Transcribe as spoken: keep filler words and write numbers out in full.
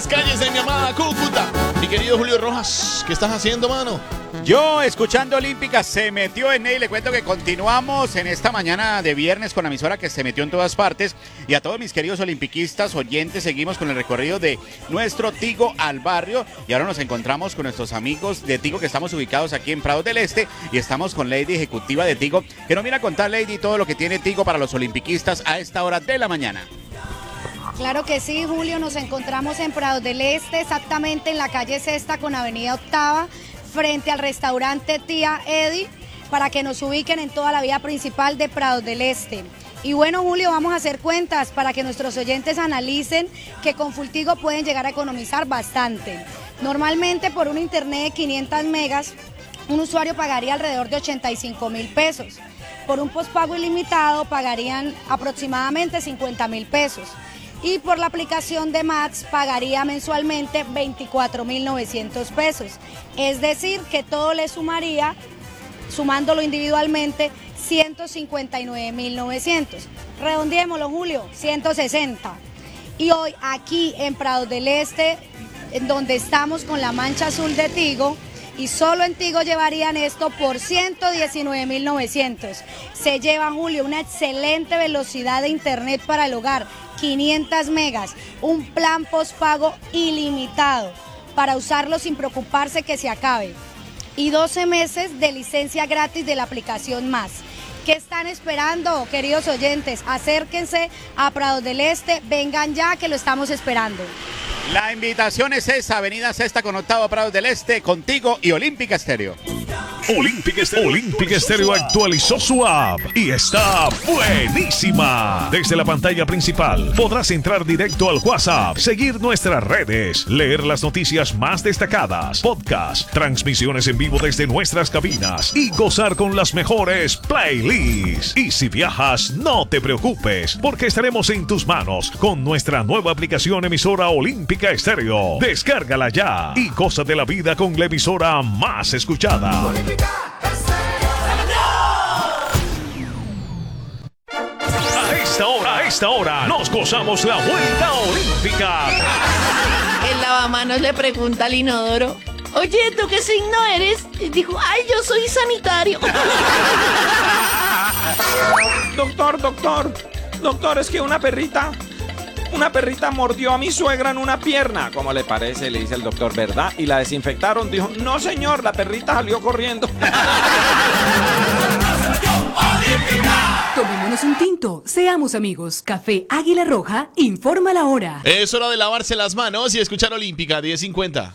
las calles de mi amada Cúcuta. Mi querido Julio Rojas, ¿qué estás haciendo, mano? Yo, escuchando Olímpica, se metió en él. Le cuento que continuamos en esta mañana de viernes con la emisora que se metió en todas partes. Y a todos mis queridos olimpiquistas, oyentes, seguimos con el recorrido de nuestro Tigo al barrio. Y ahora nos encontramos con nuestros amigos de Tigo, que estamos ubicados aquí en Prados del Este. Y estamos con Lady Ejecutiva de Tigo, que nos viene a contar, Lady, todo lo que tiene Tigo para los olimpiquistas a esta hora de la mañana. Claro que sí, Julio, nos encontramos en Prados del Este, exactamente en la calle Sexta con Avenida Octava, frente al restaurante Tía Eddie, para que nos ubiquen en toda la vía principal de Prados del Este. Y bueno, Julio, vamos a hacer cuentas para que nuestros oyentes analicen que con Fultigo pueden llegar a economizar bastante. Normalmente por un internet de quinientos megas, un usuario pagaría alrededor de ochenta y cinco mil pesos. Por un postpago ilimitado pagarían aproximadamente cincuenta mil pesos. Y por la aplicación de Max pagaría mensualmente veinticuatro mil novecientos pesos. Es decir, que todo le sumaría, sumándolo individualmente, ciento cincuenta y nueve mil novecientos. Redondeémoslo, Julio, ciento sesenta. Y hoy aquí en Prados del Este, en donde estamos con la mancha azul de Tigo, y solo en Tigo llevarían esto por ciento diecinueve mil novecientos. Se lleva, Julio, una excelente velocidad de internet para el hogar, quinientos megas, un plan postpago ilimitado para usarlo sin preocuparse que se acabe, y doce meses de licencia gratis de la aplicación Más. ¿Qué están esperando, queridos oyentes? Acérquense a Prados del Este, vengan ya que lo estamos esperando. La invitación es esa, Avenida Sexta con Octavo, Prados del Este, contigo y Olímpica Estéreo. Olímpica Estéreo. Olímpica Estéreo actualizó su app y está buenísima. Desde la pantalla principal podrás entrar directo al WhatsApp, seguir nuestras redes, leer las noticias más destacadas, podcast, transmisiones en vivo desde nuestras cabinas y gozar con las mejores playlists. Y si viajas, no te preocupes, porque estaremos en tus manos con nuestra nueva aplicación emisora Olímpica Estéreo. Descárgala ya y goza de la vida con la emisora más escuchada. A esta hora, a esta hora, nos gozamos la vuelta olímpica. El lavamanos le pregunta al inodoro: oye, ¿tú qué signo eres? Y dijo: ay, yo soy sanitario. Doctor, doctor, doctor, es que una perrita, una perrita mordió a mi suegra en una pierna. ¿Cómo le parece? Le dice el doctor, ¿verdad? Y la desinfectaron. Dijo: no, señor, la perrita salió corriendo. Tomémonos un tinto, seamos amigos. Café Águila Roja informa la hora. Es hora de lavarse las manos y escuchar Olímpica diez cincuenta.